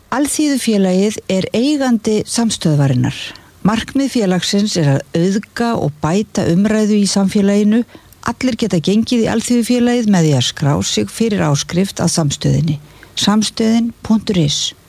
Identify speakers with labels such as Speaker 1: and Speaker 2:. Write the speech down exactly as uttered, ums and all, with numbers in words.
Speaker 1: Alþýðufélagið er eigandi samstöðvarinnar. Markmið félagsins er að auðga og bæta umræðu í samfélaginu. Allir geta gengið í Alþýðufélagið með því að skrá sig fyrir áskrift að samstöðinni. samstöðin punktur is